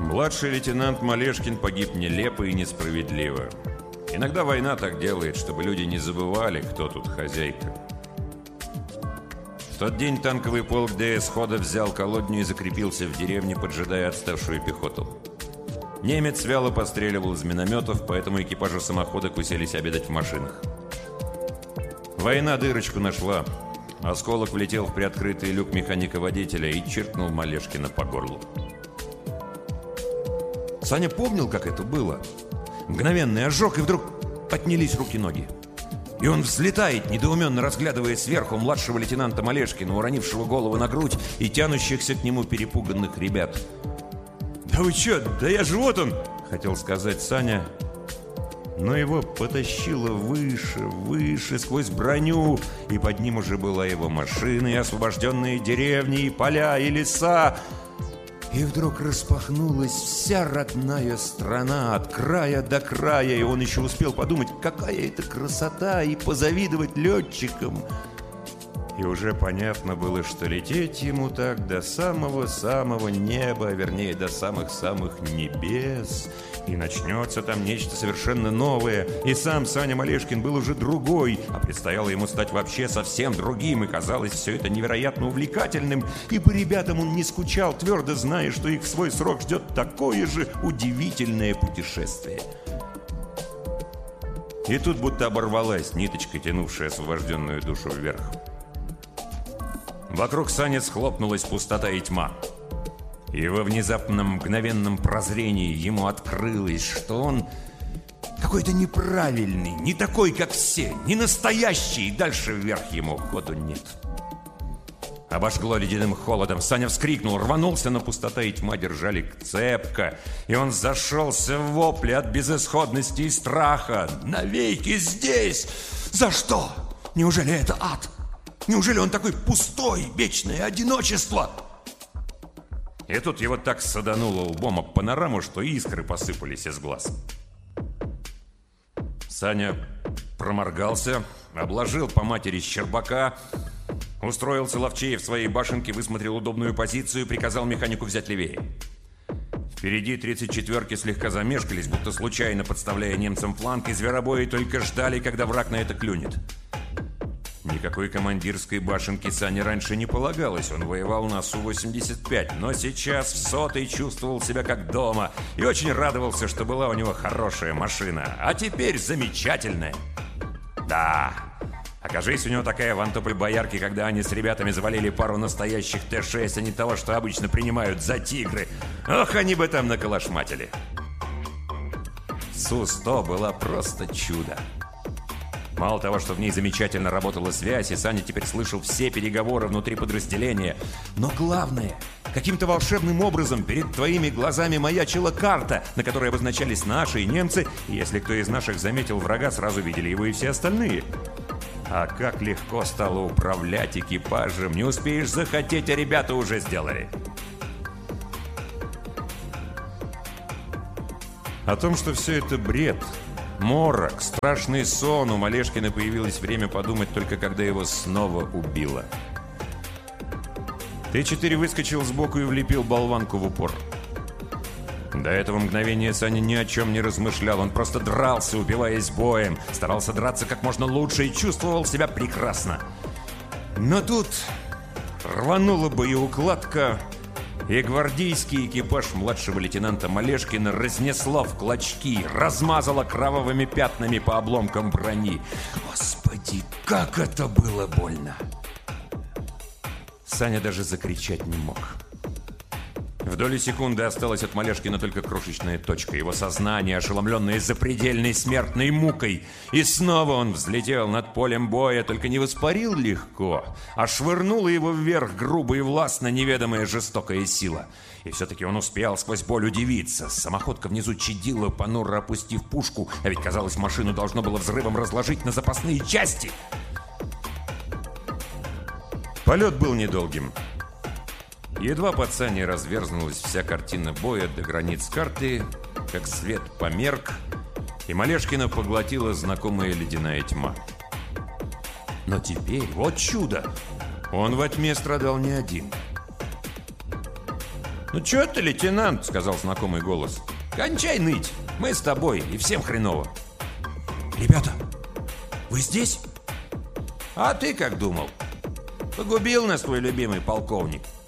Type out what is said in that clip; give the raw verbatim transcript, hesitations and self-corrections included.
Младший лейтенант Малешкин погиб нелепо и несправедливо. Иногда война так делает, чтобы люди не забывали, кто тут хозяйка. В тот день танковый полк Д С Хода взял колодню и закрепился в деревне, поджидая отставшую пехоту. Немец вяло постреливал из минометов, поэтому экипажи самоходок уселись обедать в машинах. Война дырочку нашла. Осколок влетел в приоткрытый люк механика-водителя и чиркнул Малешкина по горлу. Саня помнил, как это было. Мгновенный ожог, и вдруг отнялись руки-ноги. И он взлетает, недоуменно разглядывая сверху младшего лейтенанта Малешкина, уронившего голову на грудь и тянущихся к нему перепуганных ребят. «Да вы чё? Да я же вот он!» — хотел сказать Саня. Но его потащило выше, выше, сквозь броню, и под ним уже была его машина, и освобожденные деревни, и поля, и леса. И вдруг распахнулась вся родная страна от края до края, и он еще успел подумать, какая это красота, и позавидовать летчикам. И уже понятно было, что лететь ему так до самого-самого неба, вернее, до самых-самых небес. И начнется там нечто совершенно новое. И сам Саня Малешкин был уже другой, а предстояло ему стать вообще совсем другим. И казалось все это невероятно увлекательным. И по ребятам он не скучал, твердо зная, что их в свой срок ждет такое же удивительное путешествие. И тут будто оборвалась ниточка, тянувшая освобожденную душу вверх. Вокруг Сани схлопнулась пустота и тьма. И во внезапном мгновенном прозрении ему открылось, что он какой-то неправильный, не такой, как все, не настоящий, и дальше вверх ему ходу нет. Обожгло ледяным холодом. Саня вскрикнул, рванулся, но пустота и тьма держали цепко, и он зашелся в вопли от безысходности и страха. «Навеки здесь! За что? Неужели это ад? Неужели он такой пустой, вечное одиночество?» И тут его так садануло лбом об панораму, что искры посыпались из глаз. Саня проморгался, обложил по матери Щербака, устроился ловчее в своей башенке, высмотрел удобную позицию и приказал механику взять левее. Впереди тридцать четвёрки слегка замешкались, будто случайно подставляя немцам фланг, и зверобои только ждали, когда враг на это клюнет. Никакой командирской башенки Сане раньше не полагалось, он воевал на Су восемьдесят пять, но сейчас в сотой чувствовал себя как дома и очень радовался, что была у него хорошая машина, а теперь замечательная. Да, окажись у него такая в Антополь-Боярке, когда они с ребятами завалили пару настоящих Т шесть, а не того, что обычно принимают за «Тигры». Ох, они бы там наколошматили. Су сто была просто чудо. Мало того, что в ней замечательно работала связь, и Саня теперь слышал все переговоры внутри подразделения. Но главное, каким-то волшебным образом перед твоими глазами маячила карта, на которой обозначались наши и немцы, и если кто из наших заметил врага, сразу видели его и все остальные. А как легко стало управлять экипажем, не успеешь захотеть, а ребята уже сделали. О том, что все это бред, морок, страшный сон, у Малешкина появилось время подумать только когда его снова убило. Т четыре выскочил сбоку и влепил болванку в упор. До этого мгновения Саня ни о чем не размышлял, он просто дрался, упиваясь боем, старался драться как можно лучше и чувствовал себя прекрасно. Но тут рванула боеукладка, и гвардейский экипаж младшего лейтенанта Малешкина разнесло в клочки, размазало кровавыми пятнами по обломкам брони. Господи, как это было больно! Саня даже закричать не мог. В доли секунды осталась от Малешкина только крошечная точка. Его сознание, ошеломленное запредельной смертной мукой. И снова он взлетел над полем боя, только не воспарил легко, а швырнула его вверх грубо и властно неведомая жестокая сила. И все-таки он успел сквозь боль удивиться. Самоходка внизу чадила, понуро опустив пушку, а ведь, казалось, машину должно было взрывом разложить на запасные части. Полет был недолгим. Едва под Саней разверзнулась вся картина боя до границ карты, как свет померк, и Малешкина поглотила знакомая ледяная тьма. Но теперь, вот чудо, он во тьме страдал не один. «Ну чё ты, лейтенант?» — сказал знакомый голос. «Кончай ныть! Мы с тобой, и всем хреново!» «Ребята, вы здесь?» «А ты как думал? Погубил нас твой любимый полковник.